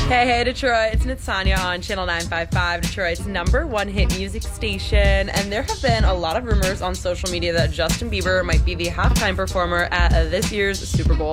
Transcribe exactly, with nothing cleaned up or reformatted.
Hey, hey, Detroit. It's Natsanya on Channel nine five five, Detroit's number one hit music station. And there have been a lot of rumors on social media that Justin Bieber might be the halftime performer at this year's Super Bowl.